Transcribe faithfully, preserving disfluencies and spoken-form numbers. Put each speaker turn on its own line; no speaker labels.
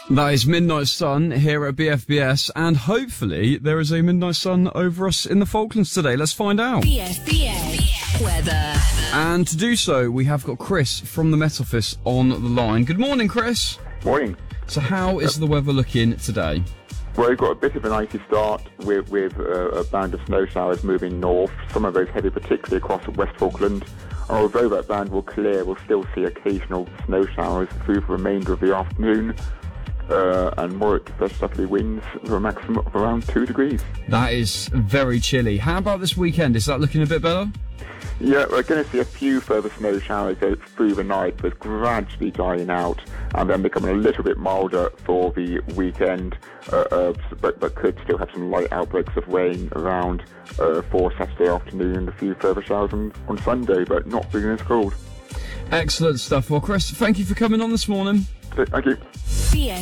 That is Midnight Sun here at B F B S, and hopefully there is a Midnight Sun over us in the Falklands today. Let's find out.
B F B S weather.
And to do so, we have got Chris from the Met Office on the line. Good morning, Chris.
Morning.
So how is the weather looking today?
Well, we've got a bit of an icy start with, with uh, a band of snow showers moving north, some of those headed particularly across West Falkland. And although that band will clear, we'll still see occasional snow showers through the remainder of the afternoon. Uh, and more southerly winds with a maximum of around two degrees.
That is very chilly. How about this weekend? Is that looking a bit better?
Yeah, we're going to see a few further snow showers go through the night, but gradually dying out and then becoming a little bit milder for the weekend, uh, uh, but, but could still have some light outbreaks of rain around uh, for Saturday afternoon and a few further showers on, on Sunday, but not being as cold.
Excellent stuff. Well, Chris, thank you for coming on this morning.
Thank you.
B F